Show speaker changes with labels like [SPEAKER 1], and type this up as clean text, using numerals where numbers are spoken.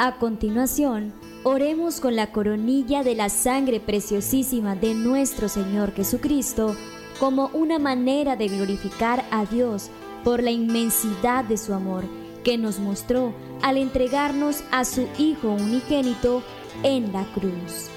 [SPEAKER 1] A continuación, oremos con la coronilla de la sangre preciosísima de nuestro Señor Jesucristo como una manera de glorificar a Dios por la inmensidad de su amor que nos mostró al entregarnos a su Hijo unigénito en la cruz.